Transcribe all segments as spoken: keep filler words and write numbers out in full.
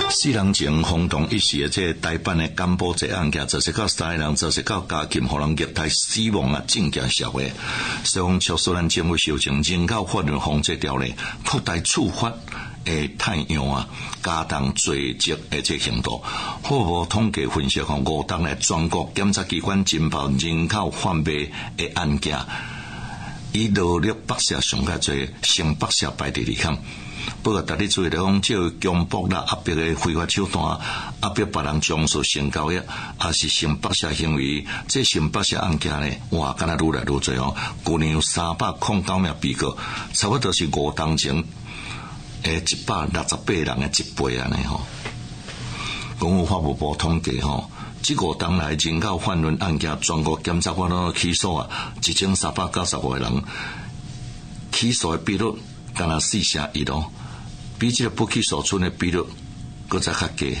四人前轰动一时的这台版的干部这案件，就是到三个人，就是到家境互人虐待死亡啊，正件社会。所以讲，促使咱政府修正《人口法律防治条例》，扩大处罚的太阳啊，加重罪责的这行动。好无统计分析讲，五档的全国检察机关侦报人口贩卖的案件，以劳力爆射上较侪，性爆射排第二项。不过，大家注意来讲，这强迫啦、压迫的非法手段，压迫别人从事性交易，也是性剥削行为。这性剥削案件呢，哇，敢若愈来愈多哦。去年有三百零九名被告，差不多是五当前诶一百六十八人的一倍安尼吼。公务法务部统计吼，这五当来人口贩运案件，全国检察官都起诉啊，一千三百九十五个人，起诉的比率敢若四成一咯。比这个不起诉处的比率搁再较低，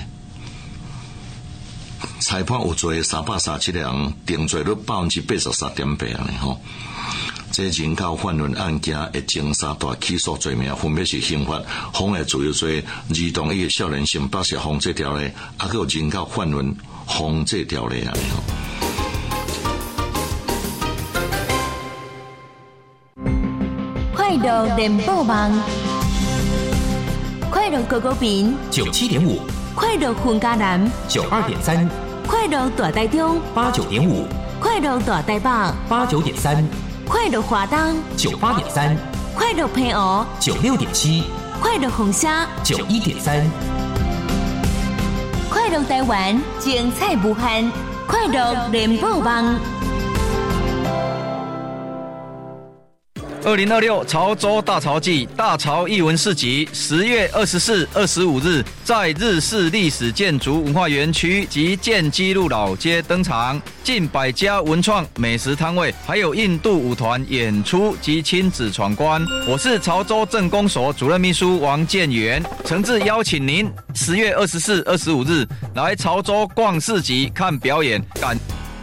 裁判有罪三百三十七个人，定罪率百分之八十三点八安尼吼。这人口贩运案件的前三大起诉罪名分别是刑法妨碍自由罪、儿童与少年性剥削防治条例，还有人口贩运防治条例安尼吼。 快乐联播网。快乐狗狗饼九七点五， 快乐混家南九二点三， 快乐大台中八九点五， 快乐大台北八九点三， 快乐华东九八点三， 快乐平湖九六点七， 快乐红虾九一点三， 快乐台湾精彩无限，快乐联播网。 二零二六潮州大潮季大潮艺文市集，十月二十四、二十五日在日式历史建筑文化园区及建基路老街登场，近百家文创美食摊位，还有印度舞团演出及亲子闯关。我是潮州镇公所主任秘书王建元，诚挚邀请您十月二十四、二十五日来潮州逛市集、看表演。感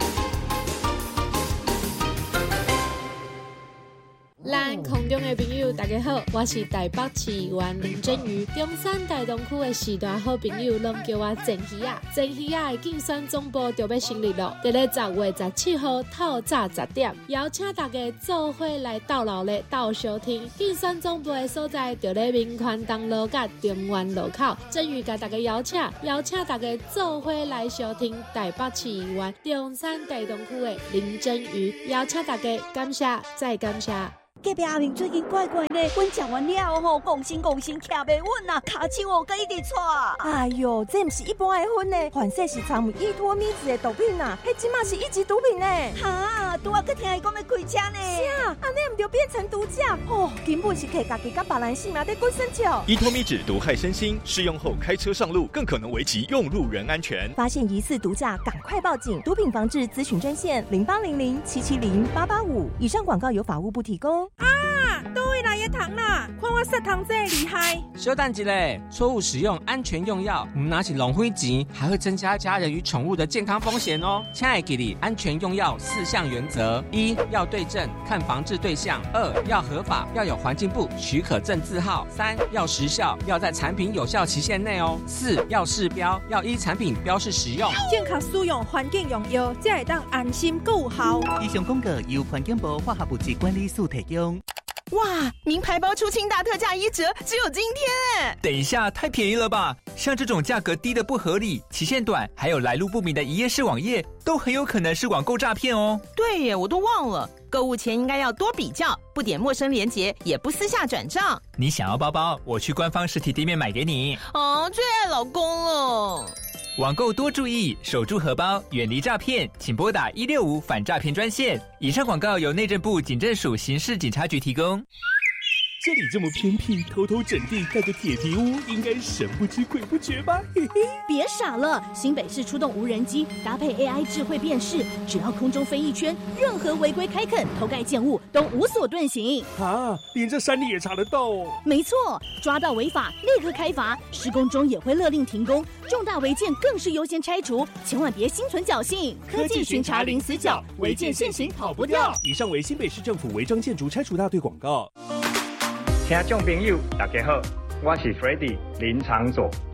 咱空中的朋友大家好，我是台北市议员林真瑜。中山大同区的四大好朋友拢叫我真鱼啊！真鱼啊的竞选总部就要成立了，在咧十月十七号透早十点，邀请大家做伙来到老咧到收听。竞选总部的所在就咧民权东路甲中原路口。真鱼甲大家邀请，邀请大家做伙来收听台北市议员中山大同区的林真瑜，邀请大家感谢再感谢。 隔壁阿明最近怪怪呢，阮食完了吼，讲心讲心徛袂稳啊，骹手哦，佮一直喘。 哎哟，这毋是一般的薰呢，反正是掺有依托咪子的毒品啊，迄即马是一级毒品呢。 哈，拄啊，佮听伊讲要开车呢。 是啊，安尼毋就变成毒驾哦，根本是摕家己甲别人性命在过生笑。 依托咪酯毒害身心，试用后开车上路更可能危及用路人安全。 发现疑似毒驾，赶快报警！毒品防治咨询专线零八零零七七零八八五。以上广告由法务部提供。 啊，倒位来的糖啦！看我塞糖这厉害。 稍等一下，错误使用安全用药，唔拿起浪费钱，还会增加家人与宠物的健康风险哦。亲爱的你，安全用药四项原则：一要对症，看防治对象；二要合法，要有环境部许可证字号；三要时效，要在产品有效期限内哦；四要试标，要依产品标示使用。 健康使用，环境用药，才会当安心够好。 以上广告由环境部化学物质管理署提供。 哇，名牌包出清大特价一折，只有今天哎！ 等一下，太便宜了吧？像这种价格低的不合理、期限短，还有来路不明的一页式网页，都很有可能是网购诈骗哦。 对耶，我都忘了，购物前应该要多比较，不点陌生连结，也不私下转账。 你想要包包，我去官方实体店面买给你。 哦，最爱老公了。 网购多注意，守住荷包，远离诈骗，请拨打一六五反诈骗专线。以上广告由内政部警政署刑事警察局提供。 这里这么偏僻，偷偷整地盖个铁皮屋，应该神不知鬼不觉吧？嘿嘿， 别傻了，新北市出动无人机，搭配 A I 智慧辨识，只要空中飞一圈，任何违规开垦、偷盖建物都无所遁形。 啊，连这山里也查得到哦？ 没错，抓到违法立刻开罚，施工中也会勒令停工，重大违建更是优先拆除，千万别心存侥幸。科技巡查零死角，违建现行跑不掉。 以上为新北市政府违章建筑拆除大队广告。 听众朋友大家好，我是 Freddy 林长佐，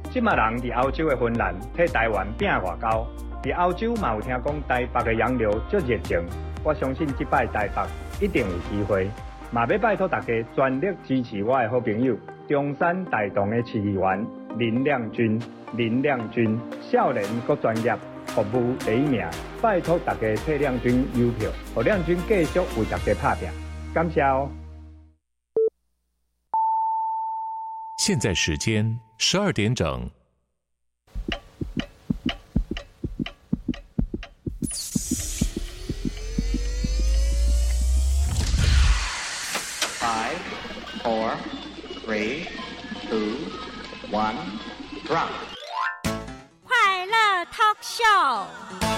即马人伫欧洲的芬兰替台湾拼外交，伫欧洲嘛有听讲台北的洋流足热情，我相信即摆台北一定有机会。嘛要拜托大家全力支持我的好朋友中山大同的市议员林亮君。林亮君少年阁专业，服务第一名，拜托大家替亮君邮票，让亮君继续为大家打拼。感谢哦。 现在时间十二点整。 Five, four, three, two, one, drop. 快乐 talk show。